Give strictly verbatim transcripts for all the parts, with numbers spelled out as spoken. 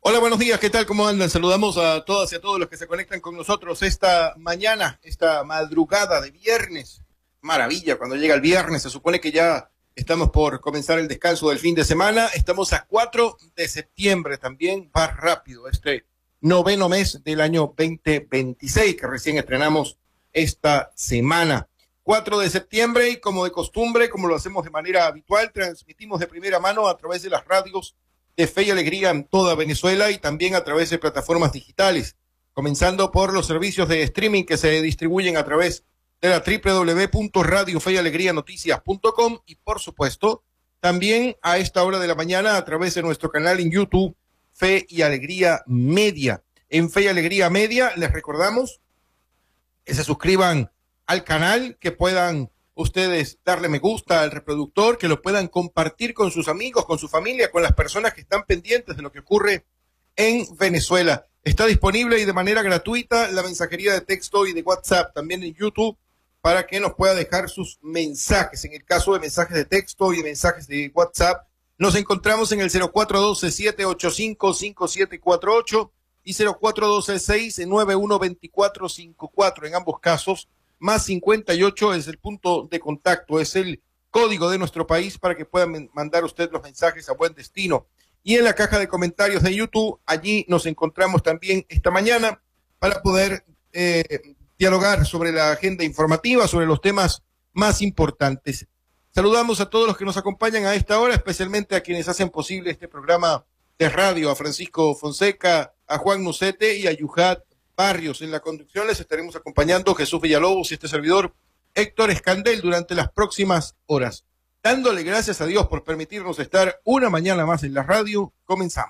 Hola, buenos días, ¿qué tal? ¿Cómo andan? Saludamos a todas y a todos los que se conectan con nosotros esta mañana, esta madrugada de viernes. Maravilla, cuando llega el viernes, se supone que ya estamos por comenzar el descanso del fin de semana. Estamos a cuatro de septiembre, también va rápido este noveno mes del año veinte veintiséis, que recién estrenamos esta semana. cuatro de septiembre, y como de costumbre, como lo hacemos de manera habitual, transmitimos de primera mano a través de las radios de Fe y Alegría en toda Venezuela y también a través de plataformas digitales, comenzando por los servicios de streaming que se distribuyen a través de la doble u doble u doble u punto radio fe y alegría noticias punto com y, por supuesto, también a esta hora de la mañana a través de nuestro canal en YouTube, Fe y Alegría Media. En Fe y Alegría Media les recordamos que se suscriban al canal, que puedan ustedes darle me gusta al reproductor, que lo puedan compartir con sus amigos, con su familia, con las personas que están pendientes de lo que ocurre en Venezuela. Está disponible y de manera gratuita la mensajería de texto y de WhatsApp, también en YouTube, para que nos pueda dejar sus mensajes. En el caso de mensajes de texto y mensajes de WhatsApp, nos encontramos en el cero cuatro uno dos, siete ocho cinco, cinco siete cuatro ocho y cero cuatro uno dos, seis nueve uno dos cuatro cinco cuatro. En ambos casos, más cincuenta y ocho es el punto de contacto, es el código de nuestro país para que puedan mandar usted los mensajes a buen destino. Y en la caja de comentarios de YouTube, allí nos encontramos también esta mañana para poder eh, dialogar sobre la agenda informativa, sobre los temas más importantes. Saludamos a todos los que nos acompañan a esta hora, especialmente a quienes hacen posible este programa de radio, a Francisco Fonseca, a Juan Nucete y a Yuhat Barrios. En la conducción les estaremos acompañando Jesús Villalobos y este servidor Héctor Escandel durante las próximas horas. Dándole gracias a Dios por permitirnos estar una mañana más en la radio, comenzamos.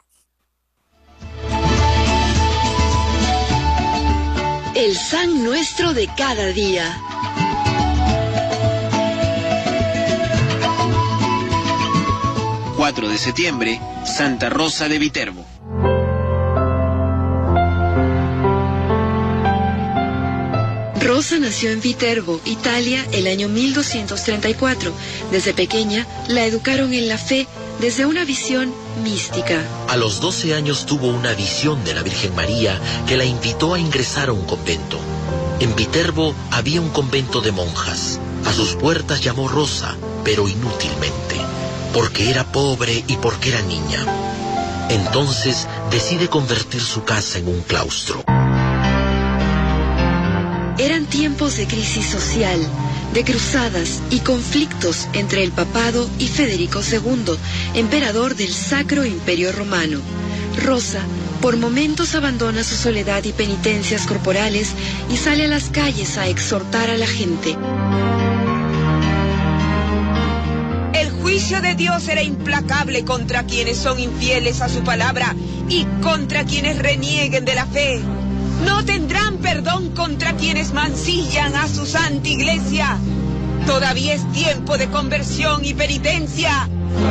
El San Nuestro de cada día. cuatro de septiembre, Santa Rosa de Viterbo. Rosa nació en Viterbo, Italia, el año mil doscientos treinta y cuatro. Desde pequeña la educaron en la fe desde una visión mística. A los doce años tuvo una visión de la Virgen María que la invitó a ingresar a un convento. En Viterbo había un convento de monjas. A sus puertas llamó Rosa, pero inútilmente, porque era pobre y porque era niña. Entonces decide convertir su casa en un claustro. Eran tiempos de crisis social, de cruzadas y conflictos entre el papado y Federico segundo, emperador del Sacro Imperio Romano. Rosa, por momentos abandona su soledad y penitencias corporales y sale a las calles a exhortar a la gente. El juicio de Dios era implacable contra quienes son infieles a su palabra y contra quienes renieguen de la fe. No tendrán perdón contra quienes mancillan a su santa iglesia. Todavía es tiempo de conversión y penitencia.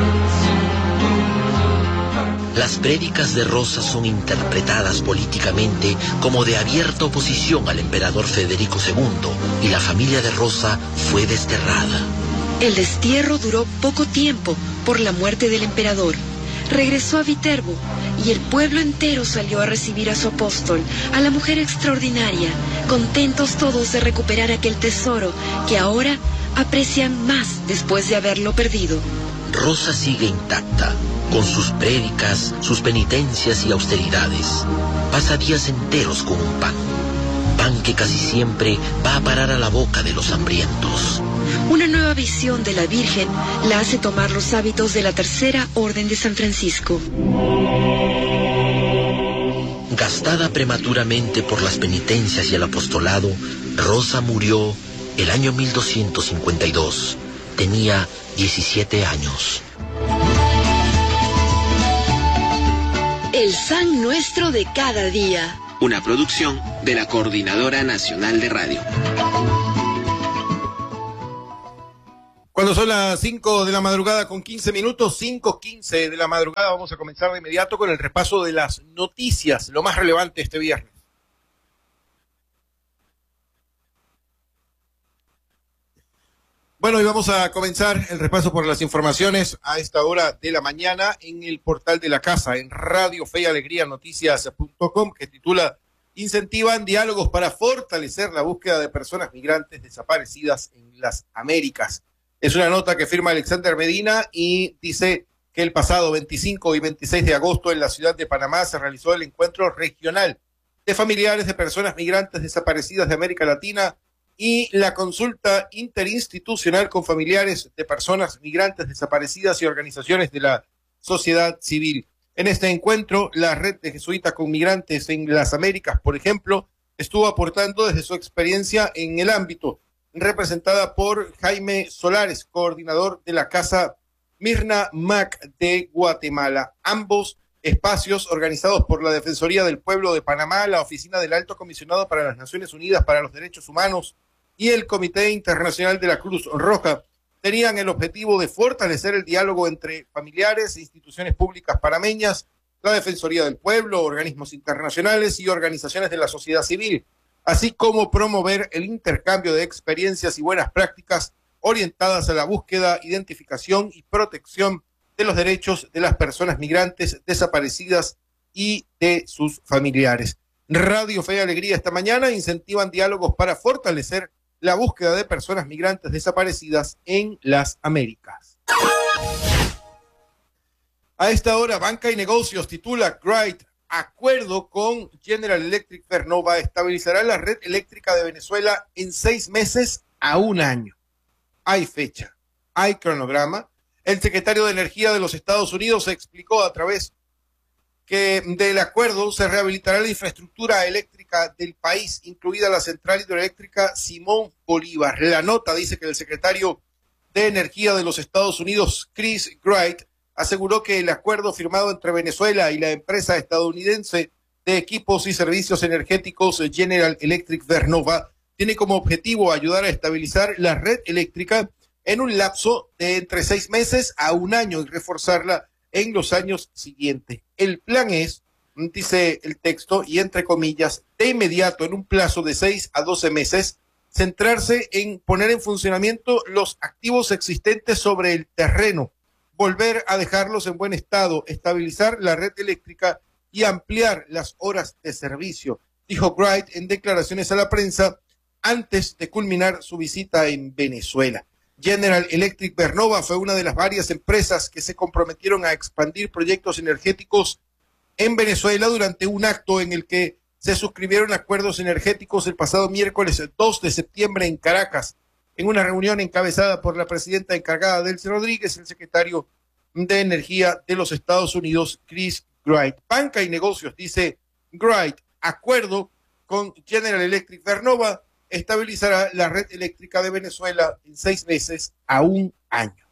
Las prédicas de Rosa son interpretadas políticamente como de abierta oposición al emperador Federico segundo, y la familia de Rosa fue desterrada. El destierro duró poco tiempo por la muerte del emperador. Regresó a Viterbo y el pueblo entero salió a recibir a su apóstol, a la mujer extraordinaria, contentos todos de recuperar aquel tesoro que ahora aprecian más después de haberlo perdido. Rosa sigue intacta, con sus prédicas, sus penitencias y austeridades. Pasa días enteros con un pan, pan que casi siempre va a parar a la boca de los hambrientos. Una nueva visión de la Virgen la hace tomar los hábitos de la Tercera Orden de San Francisco. Gastada prematuramente por las penitencias y el apostolado, Rosa murió el año mil doscientos cincuenta y dos. Tenía diecisiete años. El San Nuestro de cada día. Una producción de la Coordinadora Nacional de Radio. Cuando son las cinco de la madrugada con quince minutos, cinco quince de la madrugada, vamos a comenzar de inmediato con el repaso de las noticias, lo más relevante este viernes. Bueno, y vamos a comenzar el repaso por las informaciones a esta hora de la mañana en el portal de la casa, en Radio Fe y Alegría Noticias punto com, que titula Incentivan diálogos para fortalecer la búsqueda de personas migrantes desaparecidas en las Américas. Es una nota que firma Alexander Medina y dice que el pasado veinticinco y veintiséis de agosto en la ciudad de Panamá se realizó el encuentro regional de familiares de personas migrantes desaparecidas de América Latina y la consulta interinstitucional con familiares de personas migrantes desaparecidas y organizaciones de la sociedad civil. En este encuentro, la red de jesuitas con migrantes en las Américas, por ejemplo, estuvo aportando desde su experiencia en el ámbito, representada por Jaime Solares, coordinador de la Casa Mirna Mac de Guatemala. Ambos espacios organizados por la Defensoría del Pueblo de Panamá, la Oficina del Alto Comisionado para las Naciones Unidas para los Derechos Humanos y el Comité Internacional de la Cruz Roja tenían el objetivo de fortalecer el diálogo entre familiares e instituciones públicas panameñas, la Defensoría del Pueblo, organismos internacionales y organizaciones de la sociedad civil, así como promover el intercambio de experiencias y buenas prácticas orientadas a la búsqueda, identificación y protección de los derechos de las personas migrantes desaparecidas y de sus familiares. Radio Fe y Alegría esta mañana incentivan diálogos para fortalecer la búsqueda de personas migrantes desaparecidas en las Américas. A esta hora, Banca y Negocios titula Great acuerdo con General Electric Vernova estabilizará la red eléctrica de Venezuela en seis meses a un año. Hay fecha, hay cronograma. El secretario de Energía de los Estados Unidos explicó a través que del acuerdo se rehabilitará la infraestructura eléctrica del país, incluida la central hidroeléctrica Simón Bolívar. La nota dice que el secretario de Energía de los Estados Unidos, Chris Wright, aseguró que el acuerdo firmado entre Venezuela y la empresa estadounidense de equipos y servicios energéticos General Electric Vernova tiene como objetivo ayudar a estabilizar la red eléctrica en un lapso de entre seis meses a un año y reforzarla en los años siguientes. El plan es, dice el texto, y entre comillas, de inmediato, en un plazo de seis a doce meses, centrarse en poner en funcionamiento los activos existentes sobre el terreno, volver a dejarlos en buen estado, estabilizar la red eléctrica y ampliar las horas de servicio, dijo Wright en declaraciones a la prensa antes de culminar su visita en Venezuela. General Electric Vernova fue una de las varias empresas que se comprometieron a expandir proyectos energéticos en Venezuela durante un acto en el que se suscribieron acuerdos energéticos el pasado miércoles dos de septiembre en Caracas, en una reunión encabezada por la presidenta encargada Delcy Rodríguez, el secretario de Energía de los Estados Unidos, Chris Wright. Banca y Negocios, dice Wright, acuerdo con General Electric Vernova estabilizará la red eléctrica de Venezuela en seis meses a un año.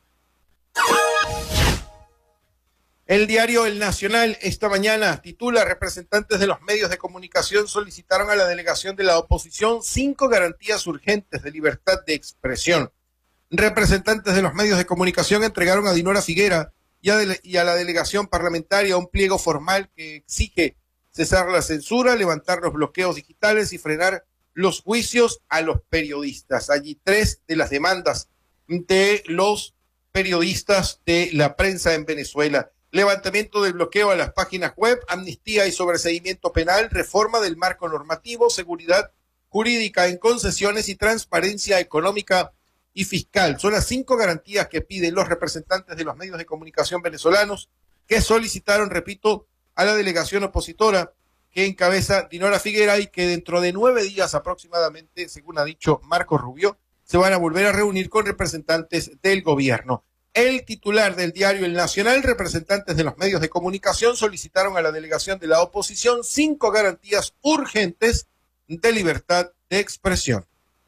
El diario El Nacional esta mañana titula: representantes de los medios de comunicación solicitaron a la delegación de la oposición cinco garantías urgentes de libertad de expresión. Representantes de los medios de comunicación entregaron a Dinora Figuera y a, de, y a la delegación parlamentaria un pliego formal que exige cesar la censura, levantar los bloqueos digitales y frenar los juicios a los periodistas. Allí tres de las demandas de los periodistas de la prensa en Venezuela: levantamiento del bloqueo a las páginas web, amnistía y sobreseimiento penal, reforma del marco normativo, seguridad jurídica en concesiones y transparencia económica y fiscal. Son las cinco garantías que piden los representantes de los medios de comunicación venezolanos que solicitaron, repito, a la delegación opositora que encabeza Dinora Figuera y que dentro de nueve días aproximadamente, según ha dicho Marco Rubio, se van a volver a reunir con representantes del gobierno. El titular del diario El Nacional, representantes de los medios de comunicación solicitaron a la delegación de la oposición cinco garantías urgentes de libertad de expresión.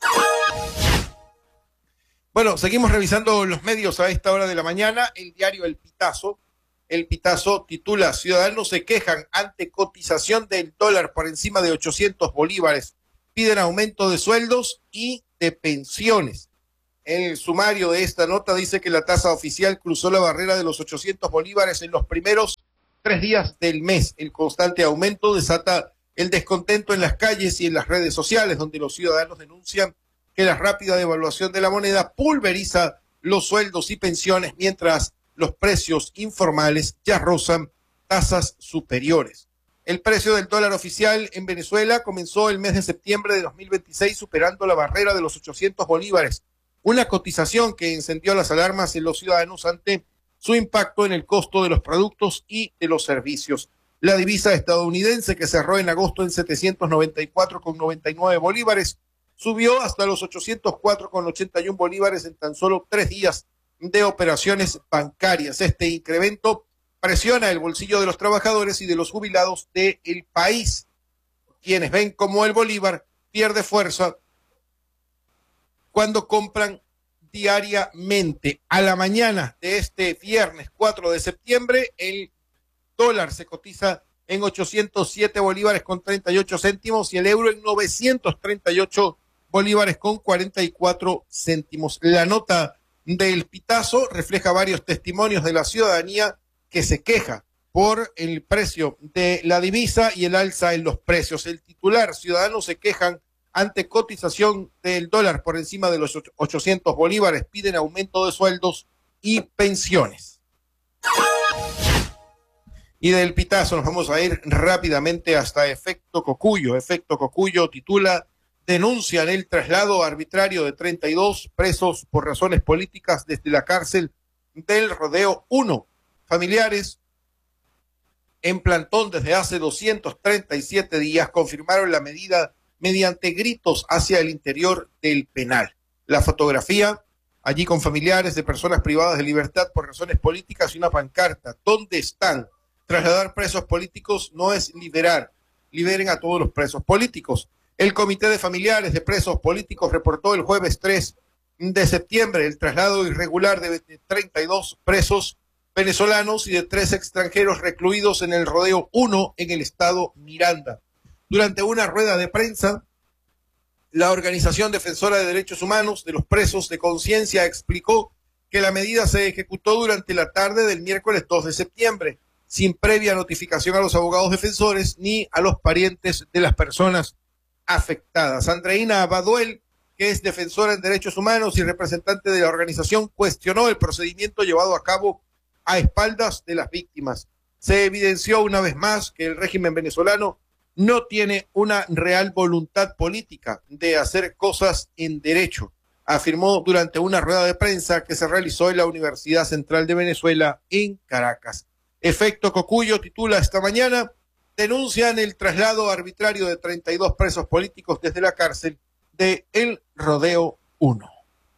Bueno, seguimos revisando los medios a esta hora de la mañana. El diario El Pitazo. El Pitazo titula: ciudadanos se quejan ante cotización del dólar por encima de ochocientos bolívares. Piden aumento de sueldos y de pensiones. El sumario de esta nota dice que la tasa oficial cruzó la barrera de los ochocientos bolívares en los primeros tres días del mes. El constante aumento desata el descontento en las calles y en las redes sociales, donde los ciudadanos denuncian que la rápida devaluación de la moneda pulveriza los sueldos y pensiones, mientras los precios informales ya rozan tasas superiores. El precio del dólar oficial en Venezuela comenzó el mes de septiembre de dos mil veintiséis superando la barrera de los ochocientos bolívares, una cotización que encendió las alarmas en los ciudadanos ante su impacto en el costo de los productos y de los servicios. La divisa estadounidense, que cerró en agosto en setecientos noventa y cuatro con noventa y nueve bolívares, subió hasta los ochocientos cuatro con ochenta y uno bolívares en tan solo tres días de operaciones bancarias. Este incremento presiona el bolsillo de los trabajadores y de los jubilados del país, quienes ven cómo el bolívar pierde fuerza cuando compran diariamente. A la mañana de este viernes cuatro de septiembre, el dólar se cotiza en ochocientos siete bolívares con treinta y ocho céntimos y el euro en novecientos treinta y ocho bolívares con cuarenta y cuatro céntimos. La nota del Pitazo refleja varios testimonios de la ciudadanía que se queja por el precio de la divisa y el alza en los precios. El titular: ciudadanos se quejan ante cotización del dólar por encima de los ochocientos bolívares, piden aumento de sueldos y pensiones. Y del Pitazo nos vamos a ir rápidamente hasta Efecto Cocuyo. Efecto Cocuyo titula: denuncian el traslado arbitrario de treinta y dos presos por razones políticas desde la cárcel del Rodeo uno. Familiares en plantón desde hace doscientos treinta y siete días confirmaron la medida mediante gritos hacia el interior del penal. La fotografía, allí con familiares de personas privadas de libertad por razones políticas y una pancarta: ¿dónde están? Trasladar presos políticos no es liberar, liberen a todos los presos políticos. El Comité de Familiares de Presos Políticos reportó el jueves tres de septiembre el traslado irregular de treinta y dos presos venezolanos y de tres extranjeros recluidos en el Rodeo uno en el estado Miranda. Durante una rueda de prensa, la Organización Defensora de Derechos Humanos de los Presos de Conciencia explicó que la medida se ejecutó durante la tarde del miércoles dos de septiembre, sin previa notificación a los abogados defensores ni a los parientes de las personas afectadas. Andreina Baduel, que es defensora en derechos humanos y representante de la organización, cuestionó el procedimiento llevado a cabo a espaldas de las víctimas. Se evidenció una vez más que el régimen venezolano no tiene una real voluntad política de hacer cosas en derecho, afirmó durante una rueda de prensa que se realizó en la Universidad Central de Venezuela en Caracas. Efecto Cocuyo titula esta mañana: denuncian el traslado arbitrario de treinta y dos presos políticos desde la cárcel de El Rodeo uno.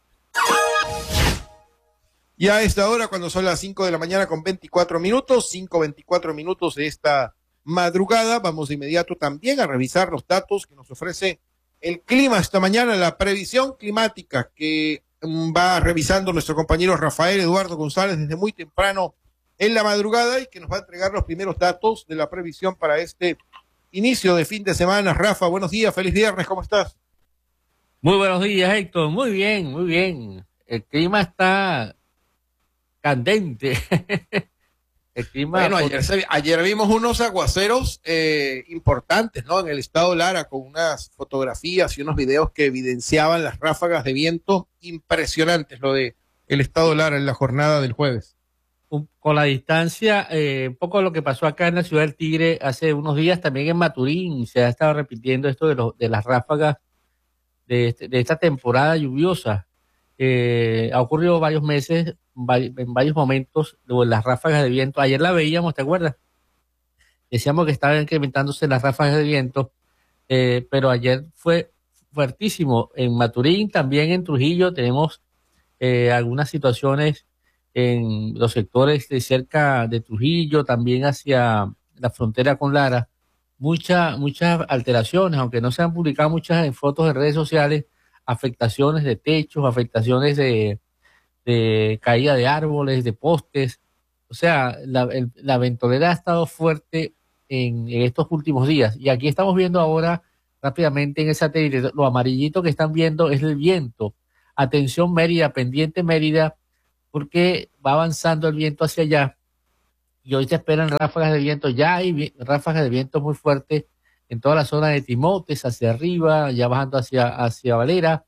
Y a esta hora, cuando son las cinco de la mañana con veinticuatro minutos, cinco veinticuatro minutos de esta madrugada, vamos de inmediato también a revisar los datos que nos ofrece el clima esta mañana, la previsión climática que va revisando nuestro compañero Rafael Eduardo González desde muy temprano en la madrugada y que nos va a entregar los primeros datos de la previsión para este inicio de fin de semana. Rafa, buenos días, feliz viernes, ¿cómo estás? Muy buenos días, Héctor, muy bien, muy bien. El clima está candente. El clima... Bueno, ayer, se, ayer vimos unos aguaceros eh, importantes, ¿no? En el estado Lara, con unas fotografías y unos videos que evidenciaban las ráfagas de viento impresionantes, lo de el estado Lara en la jornada del jueves. Un, con la distancia, eh, un poco lo que pasó acá en la ciudad del Tigre hace unos días, también en Maturín, se ha estado repitiendo esto de, los, de las ráfagas de, este, de esta temporada lluviosa. Eh, ha ocurrido varios meses, en varios momentos, las ráfagas de viento. Ayer la veíamos, ¿te acuerdas? Decíamos que estaban incrementándose las ráfagas de viento, eh, pero ayer fue fuertísimo. En Maturín, también en Trujillo, tenemos eh, algunas situaciones en los sectores de cerca de Trujillo, también hacia la frontera con Lara. Muchas, muchas alteraciones, aunque no se han publicado muchas en fotos de redes sociales, afectaciones de techos, afectaciones de, de caída de árboles, de postes. O sea, la, el, la ventolera ha estado fuerte en, en estos últimos días. Y aquí estamos viendo ahora rápidamente en el satélite, lo amarillito que están viendo es el viento. Atención Mérida, pendiente Mérida, porque va avanzando el viento hacia allá. Y hoy se esperan ráfagas de viento. Ya hay ráfagas de viento muy fuertes en toda la zona de Timotes, hacia arriba, ya bajando hacia, hacia Valera.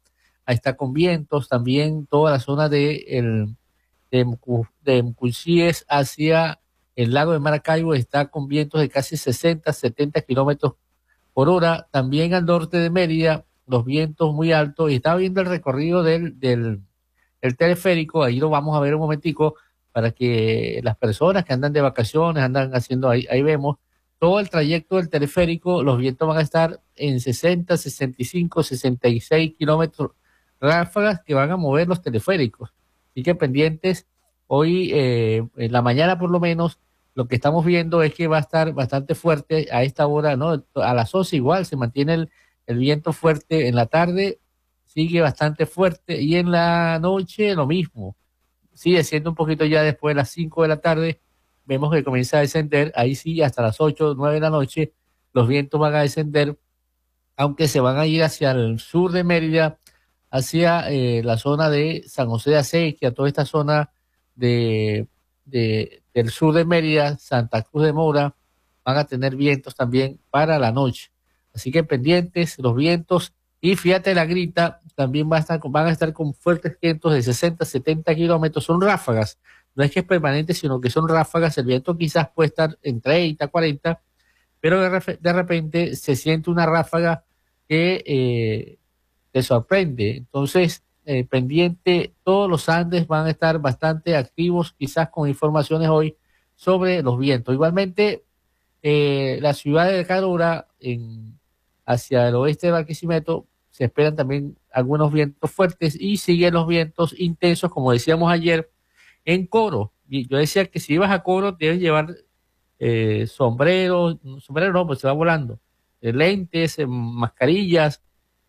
ahí está con vientos, también toda la zona de, el, de, de Mucuchíes hacia el lago de Maracaibo está con vientos de casi sesenta, setenta kilómetros por hora. También al norte de Mérida, los vientos muy altos. Y estaba viendo el recorrido del, del, del teleférico, ahí lo vamos a ver un momentico, para que las personas que andan de vacaciones, andan haciendo, ahí, ahí vemos, todo el trayecto del teleférico, los vientos van a estar en sesenta, sesenta y cinco, sesenta y seis kilómetros, ráfagas que van a mover los teleféricos. Así que pendientes, hoy eh, en la mañana por lo menos, lo que estamos viendo es que va a estar bastante fuerte a esta hora, ¿no? A las once igual se mantiene el, el viento fuerte, en la tarde sigue bastante fuerte y en la noche lo mismo. Sigue siendo un poquito ya después de las cinco de la tarde, vemos que comienza a descender, ahí sí hasta las ocho, nueve de la noche los vientos van a descender, aunque se van a ir hacia el sur de Mérida, hacia eh, la zona de San José de Acequia, toda esta zona de, de, del sur de Mérida, Santa Cruz de Mora, van a tener vientos también para la noche. Así que pendientes los vientos, y fíjate la Grita, también va a estar, van a estar con fuertes vientos de sesenta, setenta kilómetros, son ráfagas, no es que es permanente, sino que son ráfagas, el viento quizás puede estar en treinta, cuarenta, pero de, ref, de repente se siente una ráfaga que eh, te sorprende. Entonces, eh, pendiente, todos los Andes van a estar bastante activos, quizás con informaciones hoy sobre los vientos. Igualmente, eh, la ciudad de Carora, en, hacia el oeste de Barquisimeto, se esperan también algunos vientos fuertes y siguen los vientos intensos, como decíamos ayer, en Coro. Y yo decía que si ibas a Coro, debes llevar eh, sombrero, sombrero no, pues se va volando, eh, lentes, eh, mascarillas,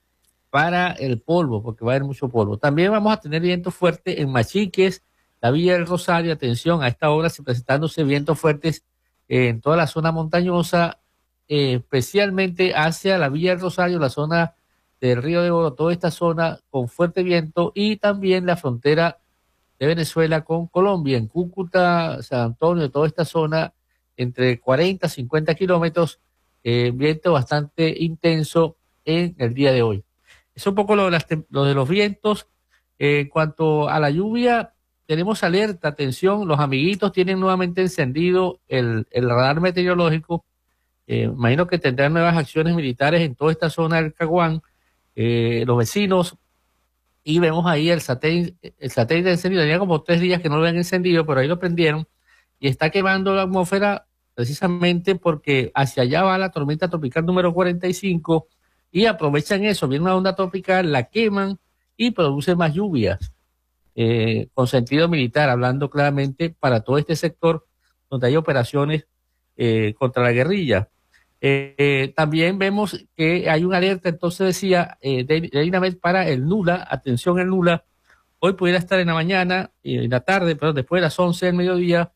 para el polvo, porque va a haber mucho polvo. También vamos a tener viento fuerte en Machiques, la Villa del Rosario. Atención, a esta hora se presentándose vientos fuertes eh, en toda la zona montañosa, eh, especialmente hacia la Villa del Rosario, la zona del Río de Oro, toda esta zona con fuerte viento, y también la frontera de Venezuela con Colombia, en Cúcuta, San Antonio, toda esta zona, entre cuarenta a cincuenta kilómetros, eh, viento bastante intenso en el día de hoy. Es un poco lo de, las, lo de los vientos. Eh, en cuanto a la lluvia, tenemos alerta, atención, los amiguitos tienen nuevamente encendido el, el radar meteorológico. Eh, imagino que tendrán nuevas acciones militares en toda esta zona del Caguán, eh, los vecinos, y vemos ahí el satélite, el satélite encendido. Tenía como tres días que no lo habían encendido, pero ahí lo prendieron y está quemando la atmósfera precisamente porque hacia allá va la tormenta tropical número cuarenta y cinco, y aprovechan eso, viene una onda tropical, la queman y produce más lluvias, eh, con sentido militar, hablando claramente para todo este sector donde hay operaciones eh, contra la guerrilla. Eh, eh, también vemos que hay una alerta, entonces decía, eh, de, de INAMED para el Nula, atención el Nula, hoy pudiera estar en la mañana, eh, en la tarde, perdón, después de las once del mediodía,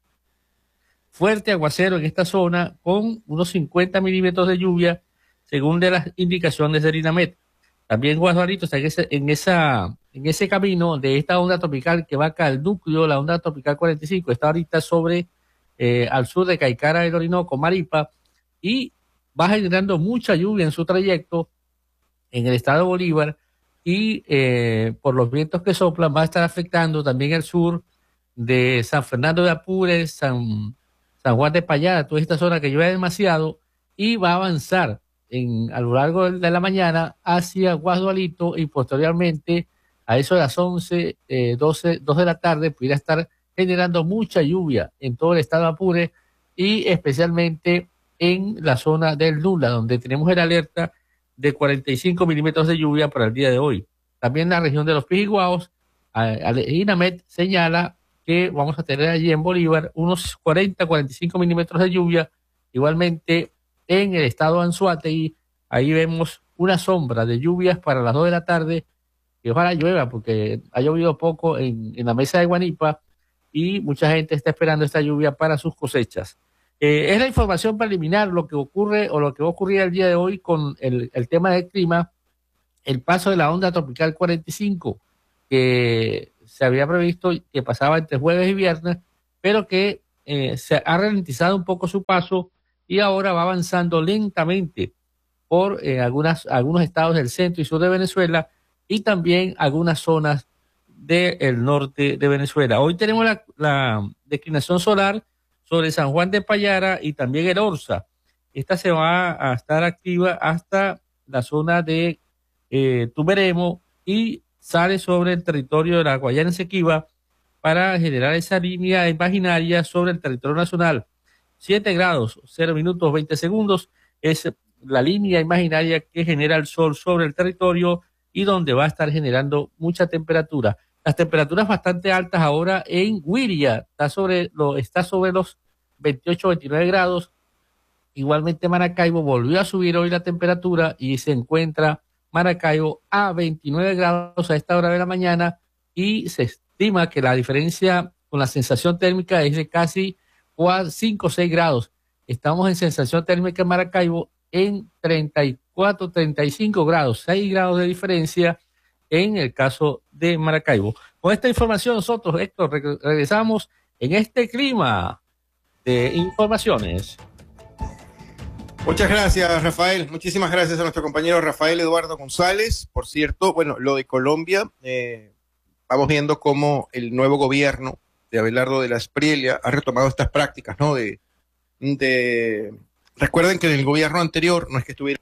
fuerte aguacero en esta zona con unos cincuenta milímetros de lluvia, según de las indicaciones del INAMED. También Guaduarito está en ese, en, esa, en ese camino de esta onda tropical que va acá al núcleo, la onda tropical cuarenta y cinco, está ahorita sobre, eh, al sur de Caicara del Orinoco, Maripa, y va generando mucha lluvia en su trayecto en el estado de Bolívar, y eh, por los vientos que soplan va a estar afectando también el sur de San Fernando de Apures, San, San Juan de Payada, toda esta zona que llueve demasiado, y va a avanzar en, a lo largo de la mañana hacia Guadualito, y posteriormente a eso de las once, eh, doce, dos de la tarde pudiera estar generando mucha lluvia en todo el estado de Apure y especialmente en la zona del Nula, donde tenemos el alerta de cuarenta y cinco milímetros de lluvia para el día de hoy. También la región de los Pijiguaos, INAMED señala que vamos a tener allí en Bolívar unos cuarenta, cuarenta y cinco milímetros de lluvia. Igualmente en el estado de Anzoátegui, ahí vemos una sombra de lluvias para las dos de la tarde, que ojalá llueva porque ha llovido poco en, en la mesa de Guanipa y mucha gente está esperando esta lluvia para sus cosechas. Eh, es la información preliminar, lo que ocurre o lo que va a ocurrir el día de hoy con el, el tema del clima, el paso de la onda tropical cuarenta y cinco, que se había previsto que pasaba entre jueves y viernes, pero que eh, se ha ralentizado un poco su paso y ahora va avanzando lentamente por eh, algunas, algunos estados del centro y sur de Venezuela, y también algunas zonas del norte de Venezuela. Hoy tenemos la, la declinación solar sobre San Juan de Payara y también el Orza. Esta se va a estar activa hasta la zona de eh, Tumeremo y sale sobre el territorio de la Guayana Esequiba para generar esa línea imaginaria sobre el territorio nacional. siete grados, cero minutos, veinte segundos es la línea imaginaria que genera el sol sobre el territorio y donde va a estar generando mucha temperatura. Las temperaturas bastante altas ahora en Wiria, está sobre, lo, está sobre los veintiocho, veintinueve grados. Igualmente Maracaibo volvió a subir hoy la temperatura y se encuentra Maracaibo a veintinueve grados a esta hora de la mañana y se estima que la diferencia con la sensación térmica es de casi cinco o seis grados. Estamos en sensación térmica en Maracaibo en treinta y cuatro, treinta y cinco grados, seis grados de diferencia en el caso de Maracaibo. Con esta información nosotros, Héctor, reg- regresamos en este clima de informaciones. Muchas gracias, Rafael. Muchísimas gracias a nuestro compañero Rafael Eduardo González. Por cierto, bueno, lo de Colombia, eh, vamos viendo cómo el nuevo gobierno de Abelardo de la Espriella ha retomado estas prácticas, ¿no? De, de recuerden que en el gobierno anterior no es que estuviera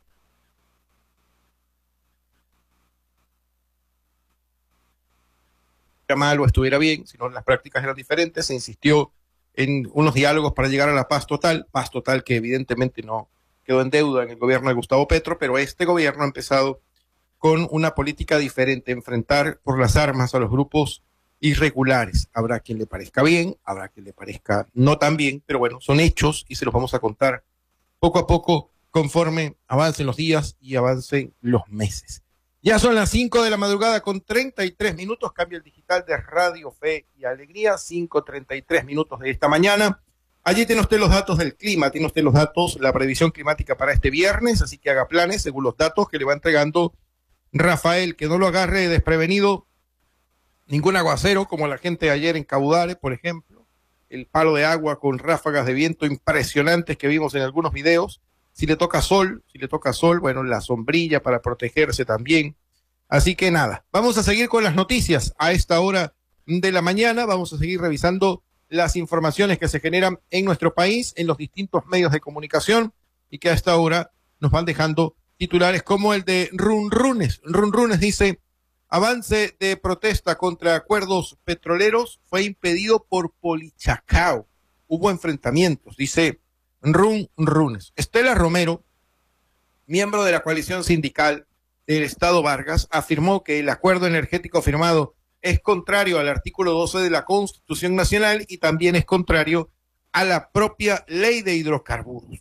mal o estuviera bien, sino las prácticas eran diferentes. Se insistió en unos diálogos para llegar a la paz total, paz total que evidentemente no quedó en deuda en el gobierno de Gustavo Petro, pero este gobierno ha empezado con una política diferente, enfrentar por las armas a los grupos irregulares. Habrá quien le parezca bien, habrá quien le parezca no tan bien, pero bueno, son hechos y se los vamos a contar poco a poco conforme avancen los días y avancen los meses. Ya son las cinco de la madrugada con treinta y tres minutos, cambia el digital de Radio Fe y Alegría, cinco treinta y tres minutos de esta mañana. Allí tiene usted los datos del clima, tiene usted los datos, la previsión climática para este viernes, así que haga planes según los datos que le va entregando Rafael, que no lo agarre desprevenido ningún aguacero, como la gente de ayer en Caudare, por ejemplo, el palo de agua con ráfagas de viento impresionantes que vimos en algunos videos. Si le toca sol, si le toca sol, bueno, la sombrilla para protegerse también. Así que nada, vamos a seguir con las noticias a esta hora de la mañana, vamos a seguir revisando las informaciones que se generan en nuestro país, en los distintos medios de comunicación y que a esta hora nos van dejando titulares como el de Run Runes. Run Runes dice: avance de protesta contra acuerdos petroleros fue impedido por Polichacao. Hubo enfrentamientos, dice Run Runes. Estela Romero, miembro de la coalición sindical del Estado Vargas, afirmó que el acuerdo energético firmado es contrario al artículo doce de la Constitución Nacional y también es contrario a la propia ley de hidrocarburos.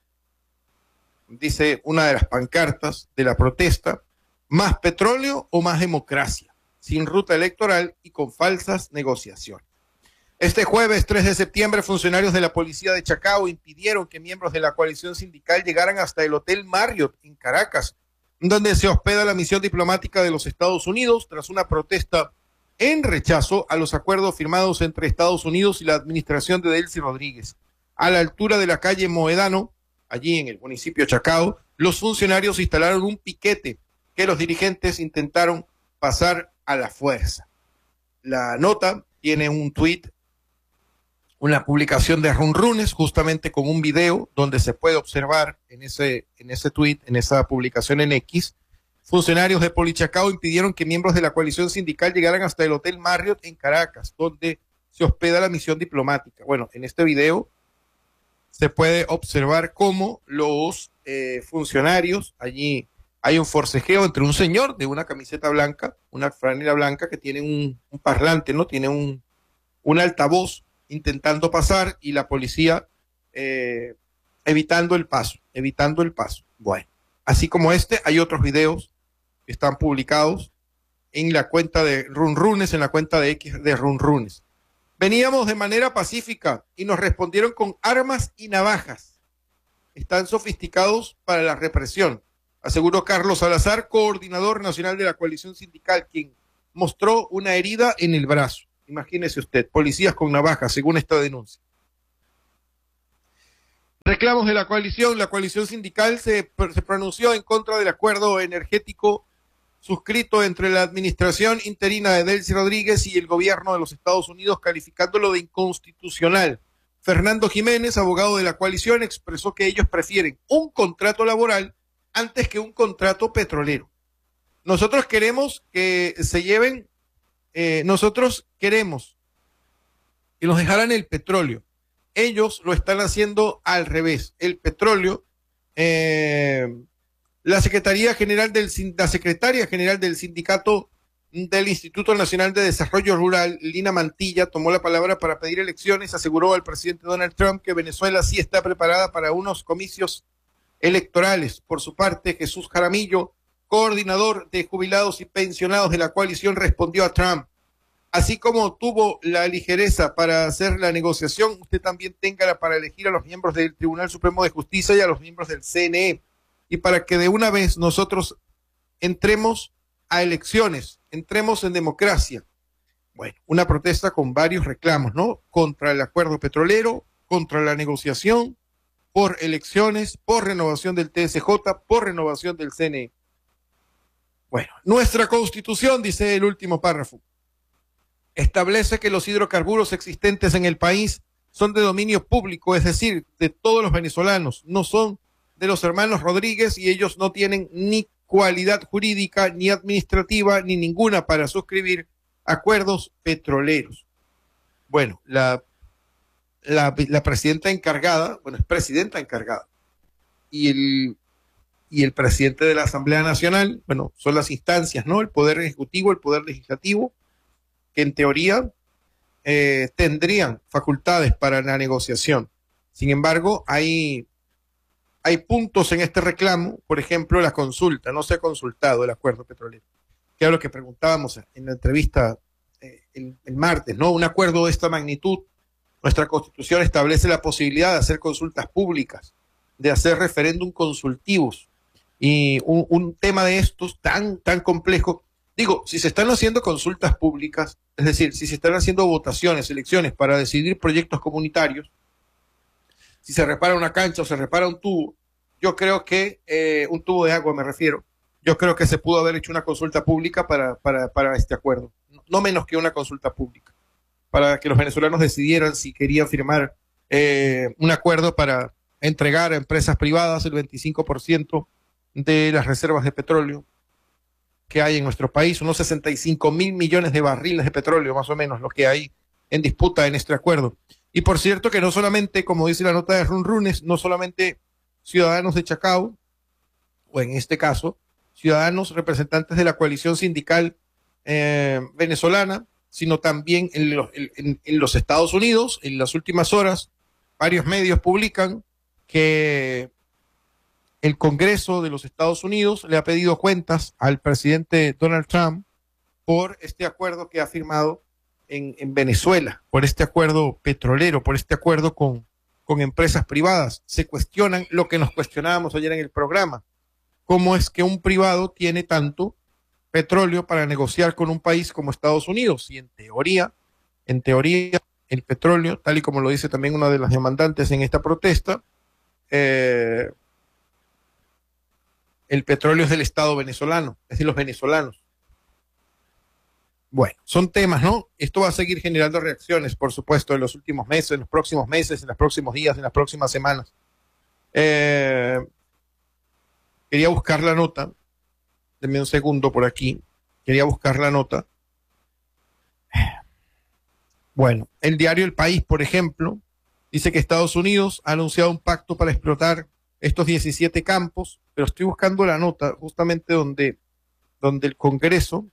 Dice una de las pancartas de la protesta: más petróleo o más democracia, sin ruta electoral y con falsas negociaciones. Este jueves tres de septiembre, funcionarios de la policía de Chacao impidieron que miembros de la coalición sindical llegaran hasta el Hotel Marriott en Caracas, donde se hospeda la misión diplomática de los Estados Unidos, tras una protesta en rechazo a los acuerdos firmados entre Estados Unidos y la administración de Delcy Rodríguez. A la altura de la calle Moedano, allí en el municipio de Chacao, los funcionarios instalaron un piquete que los dirigentes intentaron pasar a la fuerza. La nota tiene un tuit, una publicación de Run Runes, justamente con un video donde se puede observar en ese, en ese tuit, en esa publicación en X, funcionarios de Polichacao impidieron que miembros de la coalición sindical llegaran hasta el Hotel Marriott en Caracas, donde se hospeda la misión diplomática. Bueno, en este video se puede observar cómo los eh, funcionarios, allí hay un forcejeo entre un señor de una camiseta blanca, una franela blanca que tiene un, un parlante, ¿no? Tiene un, un altavoz intentando pasar y la policía eh, evitando el paso, evitando el paso. Bueno, así como este, hay otros videos que están publicados en la cuenta de Run Runes, en la cuenta de X de Run Runes. Veníamos de manera pacífica y nos respondieron con armas y navajas. Están sofisticados para la represión, aseguró Carlos Salazar, coordinador nacional de la coalición sindical, quien mostró una herida en el brazo. Imagínese usted, policías con navajas, según esta denuncia. Reclamos de la coalición. La coalición sindical se, se pronunció en contra del acuerdo energético suscrito entre la administración interina de Delcy Rodríguez y el gobierno de los Estados Unidos, calificándolo de inconstitucional. Fernando Jiménez, abogado de la coalición, expresó que ellos prefieren un contrato laboral antes que un contrato petrolero. Nosotros queremos que se lleven, eh, nosotros queremos que nos dejaran el petróleo. Ellos lo están haciendo al revés. El petróleo, eh, la Secretaría General del, la Secretaria General del Sindicato del Instituto Nacional de Desarrollo Rural, Lina Mantilla, tomó la palabra para pedir elecciones. Aseguró al presidente Donald Trump que Venezuela sí está preparada para unos comicios electorales. Por su parte, Jesús Jaramillo, coordinador de jubilados y pensionados de la coalición, respondió a Trump: así como tuvo la ligereza para hacer la negociación, usted también téngala para elegir a los miembros del Tribunal Supremo de Justicia y a los miembros del C N E, y para que de una vez nosotros entremos a elecciones, entremos en democracia. Bueno, una protesta con varios reclamos, ¿no? Contra el acuerdo petrolero, contra la negociación, por elecciones, por renovación del T S J, por renovación del C N E. Bueno, nuestra Constitución, dice el último párrafo, establece que los hidrocarburos existentes en el país son de dominio público, es decir, de todos los venezolanos, no son de los hermanos Rodríguez, y ellos no tienen ni cualidad jurídica, ni administrativa, ni ninguna para suscribir acuerdos petroleros. Bueno, la, la, la presidenta encargada, bueno, es presidenta encargada, y el, y el presidente de la Asamblea Nacional, bueno, son las instancias, ¿no? El Poder Ejecutivo, el Poder Legislativo, que en teoría eh, tendrían facultades para la negociación. Sin embargo, hay, hay puntos en este reclamo, por ejemplo, la consulta, no se ha consultado el acuerdo petrolero, que es lo que preguntábamos en la entrevista eh, el, el martes, ¿no? Un acuerdo de esta magnitud, nuestra Constitución establece la posibilidad de hacer consultas públicas, de hacer referéndum consultivos, y un, un tema de estos tan, tan complejo. Digo, si se están haciendo consultas públicas, es decir, si se están haciendo votaciones, elecciones para decidir proyectos comunitarios, si se repara una cancha o se repara un tubo, yo creo que, eh, un tubo de agua me refiero, yo creo que se pudo haber hecho una consulta pública para, para, para este acuerdo, no menos que una consulta pública, para que los venezolanos decidieran si querían firmar eh, un acuerdo para entregar a empresas privadas el veinticinco por ciento de las reservas de petróleo que hay en nuestro país, unos sesenta y cinco mil millones de barriles de petróleo, más o menos, lo que hay en disputa en este acuerdo. Y por cierto que no solamente, como dice la nota de Run Runes, no solamente ciudadanos de Chacao, o en este caso, ciudadanos representantes de la coalición sindical eh, venezolana, sino también en los, en, en los Estados Unidos. En las últimas horas, varios medios publican que el Congreso de los Estados Unidos le ha pedido cuentas al presidente Donald Trump por este acuerdo que ha firmado en, en Venezuela, por este acuerdo petrolero, por este acuerdo con, con empresas privadas. Se cuestionan lo que nos cuestionábamos ayer en el programa: cómo es que un privado tiene tanto petróleo para negociar con un país como Estados Unidos. Y en teoría, en teoría, el petróleo, tal y como lo dice también una de las demandantes en esta protesta, eh, el petróleo es del Estado venezolano, es de los venezolanos. Bueno, son temas, ¿no? Esto va a seguir generando reacciones, por supuesto, en los últimos meses, en los próximos meses, en los próximos días, en las próximas semanas. Eh, quería buscar la nota. Denme un segundo por aquí. Quería buscar la nota. Bueno, el diario El País, por ejemplo, dice que Estados Unidos ha anunciado un pacto para explotar estos diecisiete campos, pero estoy buscando la nota justamente donde, donde el Congreso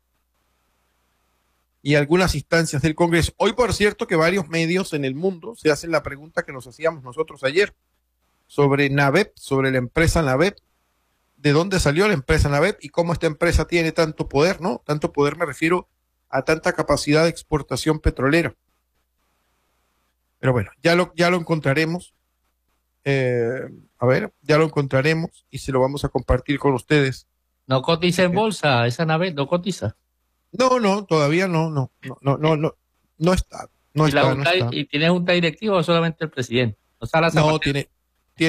y algunas instancias del Congreso. Hoy, por cierto, que varios medios en el mundo se hacen la pregunta que nos hacíamos nosotros ayer sobre NAVEP, sobre la empresa NAVEP, de dónde salió la empresa NAVEP y cómo esta empresa tiene tanto poder, ¿no? Tanto poder me refiero a tanta capacidad de exportación petrolera. Pero bueno, ya lo, ya lo encontraremos. Eh, a ver, ya lo encontraremos y se lo vamos a compartir con ustedes. ¿No cotiza en bolsa esa NAVEP? ¿No cotiza? No, no, todavía no, no, no, no, no, no, no está. No ¿Y, está, la no junta, está. ¿Y tiene junta directiva o solamente el presidente? O sea, la no, tiene,